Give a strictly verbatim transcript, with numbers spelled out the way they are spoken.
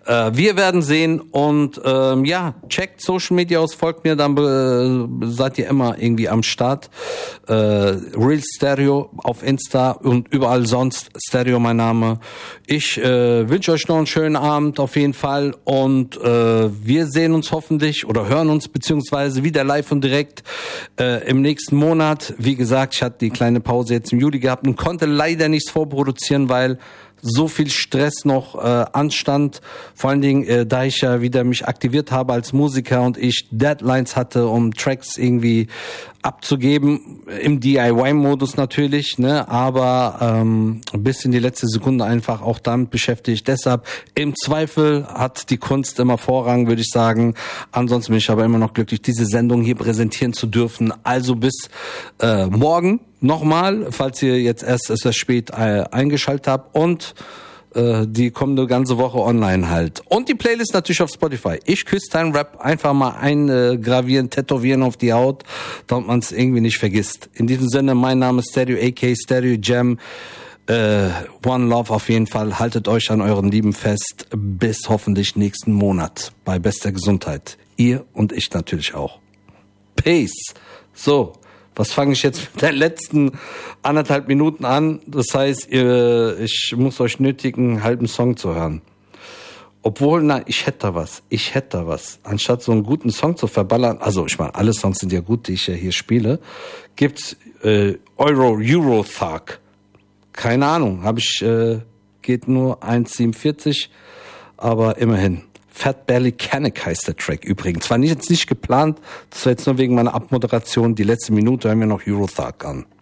Äh, wir werden sehen und ähm, ja, checkt Social Media aus, folgt mir, dann äh, seid ihr immer irgendwie am Start. Äh, Real Stereo auf Insta und überall sonst Stereo mein Name. Ich äh, wünsche euch noch einen schönen Abend auf jeden Fall und äh, wir sehen uns hoffentlich oder hören uns beziehungsweise wieder live und direkt äh, im nächsten Monat. Wie gesagt, ich hatte die kleine Pause jetzt im Juli gehabt und konnte leider nichts vorproduzieren, weil so viel Stress noch äh, anstand, vor allen Dingen, äh, da ich ja wieder mich aktiviert habe als Musiker und ich Deadlines hatte, um Tracks irgendwie abzugeben, im D I Y-Modus natürlich, ne, aber ähm, bis in die letzte Sekunde einfach auch damit beschäftigt. Deshalb im Zweifel hat die Kunst immer Vorrang, würde ich sagen. Ansonsten bin ich aber immer noch glücklich, diese Sendung hier präsentieren zu dürfen. Also bis äh, morgen nochmal, falls ihr jetzt erst etwas spät äh, eingeschaltet habt und äh, die kommende ganze Woche online halt. Und die Playlist natürlich auf Spotify. Ich küsse dein Rap, einfach mal eingravieren, tätowieren auf die Haut, damit man es irgendwie nicht vergisst. In diesem Sinne, mein Name ist Stereo, aka Stereo Jam. Äh, One Love auf jeden Fall. Haltet euch an euren Lieben fest. Bis hoffentlich nächsten Monat bei bester Gesundheit. Ihr und ich natürlich auch. Peace. So. Was fange ich jetzt mit den letzten anderthalb Minuten an? Das heißt, ihr, ich muss euch nötigen, einen halben Song zu hören. Obwohl, nein, ich hätte da was. Ich hätte da was. Anstatt so einen guten Song zu verballern, also ich meine, alle Songs sind ja gut, die ich ja hier spiele, gibt's äh, Euro, Euro Thug. Keine Ahnung, habe ich, äh, geht nur eins siebenundvierzig, aber immerhin. Fat Belly Canic heißt der Track übrigens. War nicht, jetzt nicht geplant, das war jetzt nur wegen meiner Abmoderation. Die letzte Minute hören wir noch Euro Thug an.